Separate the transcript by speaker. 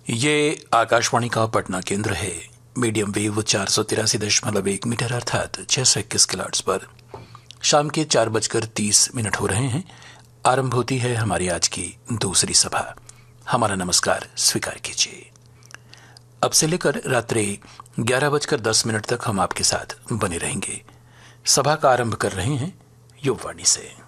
Speaker 1: ये आकाशवाणी का पटना केंद्र है। मीडियम वेव 483.1 मीटर अर्थात 621 किलोहर्ट्ज पर शाम के 4:30 हो रहे हैं। आरंभ होती है हमारी आज की दूसरी सभा। हमारा नमस्कार स्वीकार कीजिए। अब से लेकर रात्रि 11:10 तक हम आपके साथ बने रहेंगे। सभा का आरंभ कर रहे हैं युववाणी से।